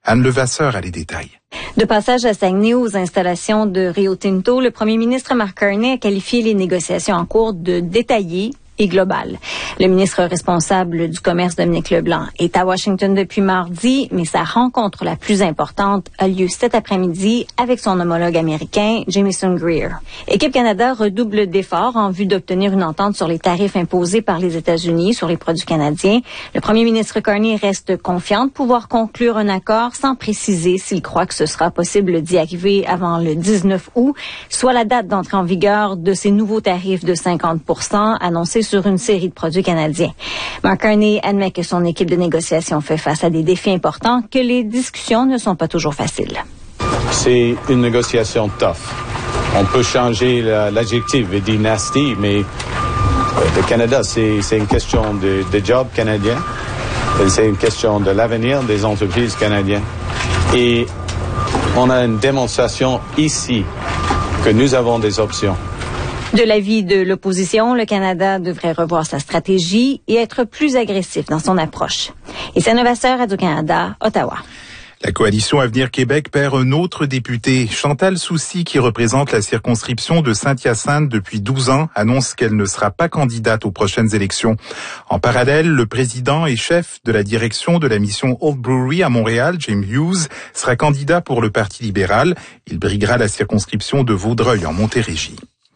Anne Levasseur a les détails. De passage à Saguenay aux installations de Rio Tinto, le premier ministre Mark Carney a qualifié les négociations en cours de détaillées et globales. Le ministre responsable du commerce, Dominique Leblanc, est à Washington depuis mardi, mais sa rencontre la plus importante a lieu cet après-midi avec son homologue américain, Jamieson Greer. Équipe Canada redouble d'efforts en vue d'obtenir une entente sur les tarifs imposés par les États-Unis sur les produits canadiens. Le premier ministre Carney reste confiant de pouvoir conclure un accord sans préciser s'il croit que ce sera possible d'y arriver avant le 19 août, soit la date d'entrée en vigueur de ces nouveaux tarifs de 50% annoncés sur une série de produits canadiens. Mark Carney admet que son équipe de négociation fait face à des défis importants, que les discussions ne sont pas toujours faciles. C'est une négociation tough. On peut changer l'adjectif et dire nasty, mais le Canada, c'est une question de job canadien. C'est une question de l'avenir des entreprises canadiennes. Et on a une démonstration ici que nous avons des options. De l'avis de l'opposition, le Canada devrait revoir sa stratégie et être plus agressif dans son approche. Et c'est Levasseur, Radio-Canada, Ottawa. La coalition Avenir Québec perd un autre député. Chantal Soucy, qui représente la circonscription de Saint-Hyacinthe depuis 12 ans, annonce qu'elle ne sera pas candidate aux prochaines élections. En parallèle, le président et chef de la direction de la mission Old Brewery à Montréal, Jim Hughes, sera candidat pour le Parti libéral. Il briguera la circonscription de Vaudreuil en Montérégie.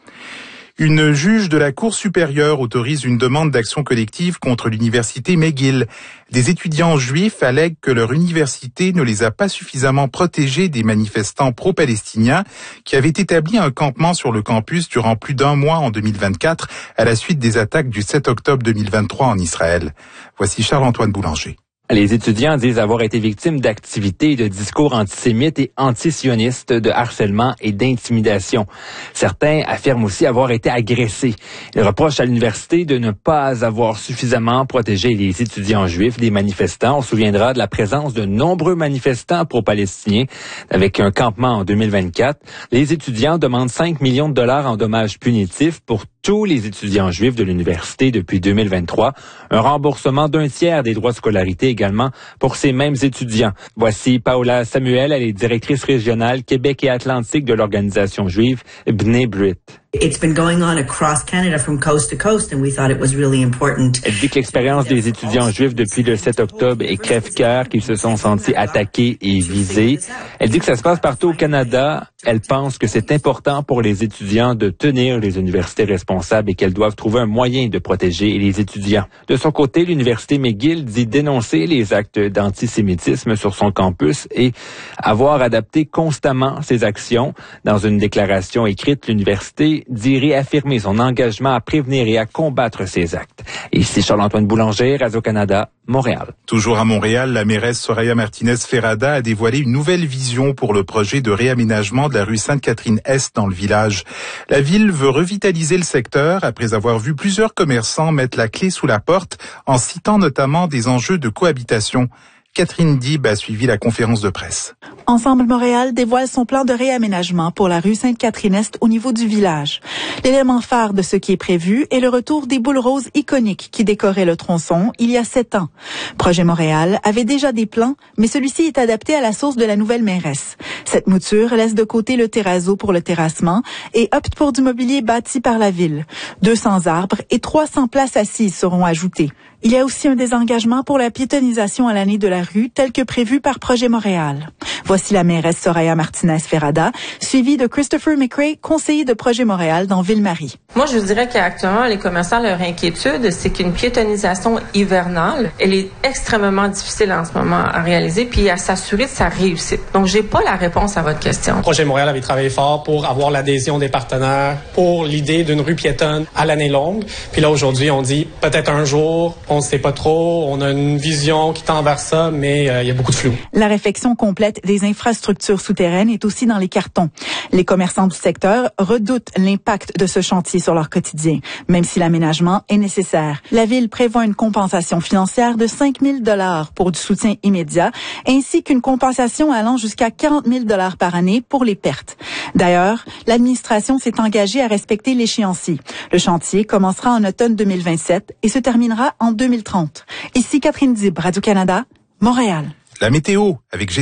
Une juge de la Cour supérieure autorise une demande d'action collective contre l'université McGill. Des étudiants juifs allèguent que leur université ne les a pas suffisamment protégés des manifestants pro-palestiniens qui avaient établi un campement sur le campus durant plus d'un mois en 2024 à la suite des attaques du 7 octobre 2023 en Israël. Voici Charles-Antoine Boulanger. Les étudiants disent avoir été victimes d'activités et de discours antisémites et antisionistes, de harcèlement et d'intimidation. Certains affirment aussi avoir été agressés. Ils reprochent à l'université de ne pas avoir suffisamment protégé les étudiants juifs des manifestants. On se souviendra de la présence de nombreux manifestants pro-palestiniens avec un campement en 2024. Les étudiants demandent 5 millions de dollars en dommages punitifs pour tous les étudiants juifs de l'université depuis 2023. Un remboursement d'un tiers des droits de scolarité également pour ces mêmes étudiants. Voici Paola Samuel, elle est directrice régionale Québec et Atlantique de l'organisation juive Bnei Brit. It's been going on across Canada from coast to coast and we thought it was really important. Elle dit que l'expérience des étudiants juifs depuis le 7 octobre est crève-cœur, qu'ils se sont sentis attaqués et visés. Elle dit que ça se passe partout au Canada. Elle pense que c'est important pour les étudiants de tenir les universités responsables et qu'elles doivent trouver un moyen de protéger les étudiants. De son côté, l'université McGill dit dénoncer les actes d'antisémitisme sur son campus et avoir adapté constamment ses actions. Dans une déclaration écrite, l'université dit réaffirmer son engagement à prévenir et à combattre ces actes. Et ici Charles-Antoine Boulanger, Radio-Canada, Montréal. Toujours à Montréal, la mairesse Soraya Martinez-Ferrada a dévoilé une nouvelle vision pour le projet de réaménagement de la rue Sainte-Catherine-Est dans le village. La ville veut revitaliser le secteur après avoir vu plusieurs commerçants mettre la clé sous la porte en citant notamment des enjeux de cohabitation. Catherine Dib a suivi la conférence de presse. Ensemble Montréal dévoile son plan de réaménagement pour la rue Sainte-Catherine-Est au niveau du village. L'élément phare de ce qui est prévu est le retour des boules roses iconiques qui décoraient le tronçon il y a 7 ans. Projet Montréal avait déjà des plans, mais celui-ci est adapté à la sauce de la nouvelle mairesse. Cette mouture laisse de côté le terrazzo pour le terrassement et opte pour du mobilier bâti par la ville. 200 arbres et 300 places assises seront ajoutées. Il y a aussi un désengagement pour la piétonisation à l'année de la rue, tel que prévu par Projet Montréal. Voici la mairesse Soraya Martinez-Ferrada, suivie de Christopher McRae, conseiller de Projet Montréal dans Ville-Marie. Moi, je vous dirais qu'actuellement, les commerçants, leur inquiétude, c'est qu'une piétonisation hivernale, elle est extrêmement difficile en ce moment à réaliser puis à s'assurer de sa réussite. Donc, j'ai pas la réponse à votre question. Projet Montréal avait travaillé fort pour avoir l'adhésion des partenaires pour l'idée d'une rue piétonne à l'année longue. Puis là, aujourd'hui, on dit peut-être un jour, on ne sait pas trop, on a une vision qui tend vers ça, mais il y a beaucoup de flou. La réflexion complète des infrastructures souterraines est aussi dans les cartons. Les commerçants du secteur redoutent l'impact de ce chantier sur leur quotidien, même si l'aménagement est nécessaire. La ville prévoit une compensation financière de 5 000 $ pour du soutien immédiat, ainsi qu'une compensation allant jusqu'à 40 000 $ par année pour les pertes. D'ailleurs, l'administration s'est engagée à respecter l'échéancier. Le chantier commencera en automne 2027 et se terminera en 2030. Ici Catherine Dib, Radio-Canada, Montréal. La météo avec